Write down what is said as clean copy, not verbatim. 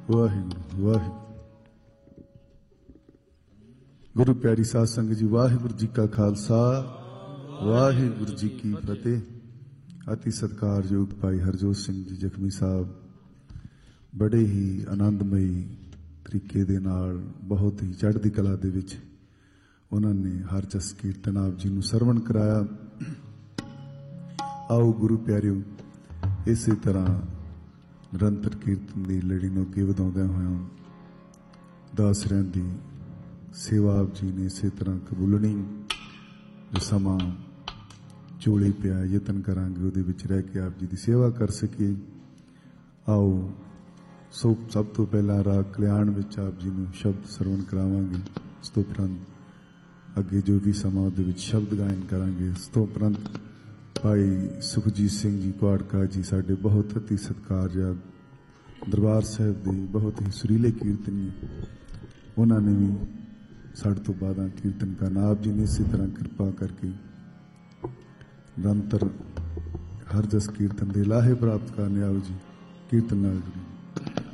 वाहिगुरु वाहिगुरु। गुरु प्यारी साध संगत जी, वाहिगुरु जी का खालसा वाहिगुरु जी की फतेह। अति सत्कारयोग भाई हरजोत सिंह जी जखमी साहब बड़े ही आनंदमई तरीके दे नाल बहुत ही चढ़दी कला दे विच उन्होंने हर जस कीर्तन आप जी नूं सरवण कराया। आओ गुरु प्यारिओ, इस तरह निरंतर कीर्तन की लड़ी नूं अगे वधाउंदिआं होइआं दासरिआं दी सेवा आप जी ने इस तरह कबूलनी। जो समा झोली पिया यतन करांगे उहदे विच रह के आप जी की सेवा कर सके। आओ सब तो पहला राग कल्याण विच आप जी नूं शब्द सरवण करावांगे। इस तो उपरंत अगे जो भी समा उहदे विच शब्द गायन करांगे। इस तो उपरंत भाई सुखजीत सिंह जी कुआड़का जी साडे बहुत अति सत्कारयोग दरबार साहिब दे बहुत ही सुरीले कीर्तनी, उन्होंने भी साढ़े तो बाद कीर्तन करना। आप जी ने इसी तरह कृपा करके निरंतर हर जस कीर्तन दे लाहे प्राप्त करने। आओ जी कीर्तन नाल जुड़े।